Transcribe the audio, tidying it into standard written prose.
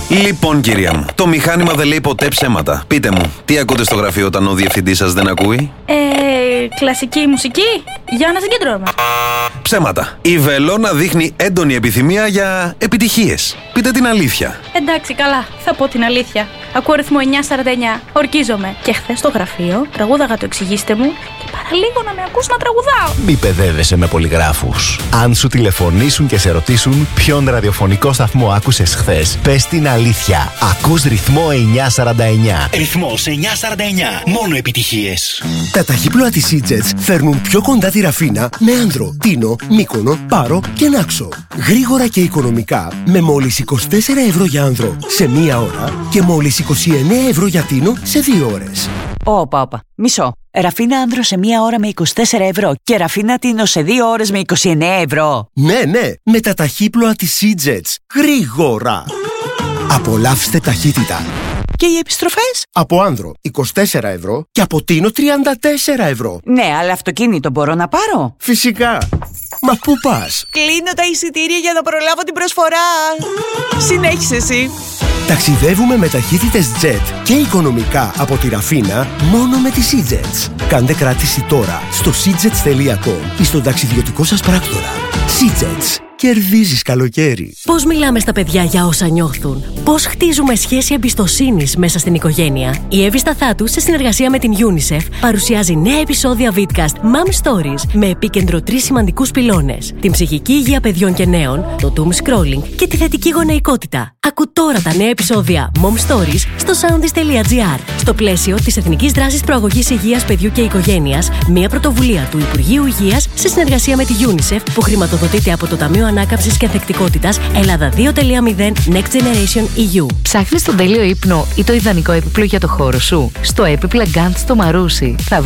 Λοιπόν, κυρία μου, το μηχάνημα δεν λέει ποτέ ψέματα. Πείτε μου, τι ακούτε στο γραφείο όταν ο διευθυντής σας δεν ακούει? Κλασική μουσική, για να συγκεντρώμε. Ψέματα. Η Βελόνα δείχνει έντονη επιθυμία για επιτυχίες. Πείτε την αλήθεια. Εντάξει, καλά, θα πω την αλήθεια. Ακούω αριθμό 949. Ορκίζομαι. Και χθες στο γραφείο τραγούδαγα το εξηγήστε μου και παραλίγο να με ακούς να τραγουδάω. Μη παιδεύεσαι με πολυγράφους. Αν σου τηλεφωνήσουν και σε ρωτήσουν ποιον ραδιοφωνικό σταθμό άκουσες χθες, πες την αλήθεια. Ακούς ρυθμό 949. Ρυθμός 949. Μόνο επιτυχίες. Τα ταχύπλοα της Seajets φέρνουν πιο κοντά τη Ραφίνα με Άνδρο, Τίνο, Μύκονο, Πάρο και Νάξο. Γρήγορα και οικονομικά με μόλις 24 ευρώ για Άνδρο σε μία ώρα και μόλις 29 ευρώ για Τίνο σε 2 ώρες. Όπα. Μισό. Ραφίνα Άνδρο σε μία ώρα με 24 ευρώ και Ραφίνα Τίνο σε 2 ώρες με 29 ευρώ. Ναι, με τα ταχύπλοα της Seajets. Γρήγορα. Απολαύστε ταχύτητα. Και οι επιστροφές? Από Άνδρο 24 ευρώ και από Τίνο 34 ευρώ. Ναι, αλλά αυτοκίνητο μπορώ να πάρω? Φυσικά. Μα πού πας? Κλείνω τα εισιτήρια για να προλάβω την προσφορά. Συνέχισε εσύ. Ταξιδεύουμε με ταχύτητες jet και οικονομικά από τη Ραφίνα μόνο με τη Seajets. Κάντε κράτηση τώρα στο seajets.com ή στον ταξιδιωτικό σας πράκτορα. Seajets. Κερδίζεις καλοκαίρι. Πώς μιλάμε στα παιδιά για όσα νιώθουν? Πώς χτίζουμε σχέση εμπιστοσύνης μέσα στην οικογένεια? Η Εύη Σταθάτου, σε συνεργασία με την UNICEF, παρουσιάζει νέα επεισόδια Vidcast Mom Stories με επίκεντρο 3 σημαντικούς πυλώνες: την ψυχική υγεία παιδιών και νέων, το doom scrolling και τη θετική γονεϊκότητα. Ακού τώρα τα νέα επεισόδια Mom Stories στο soundis.gr. Στο πλαίσιο της Εθνικής Δράσης Προαγωγής Υγείας Παιδιού και Οικογένειας, μια πρωτοβουλία του Υπουργείου Υγείας σε συνεργασία με τη UNICEF που χρηματοδοτείται από το Ταμείο Ανάκαμψης και Ανθεκτικότητας Ελλάδα 2.0 Next Generation EU. Ψάχνεις τον τέλειο ύπνο ή το ιδανικό έπιπλο για το χώρο σου? Στο έπιπλα Gant στο Μαρούσι θα βρεις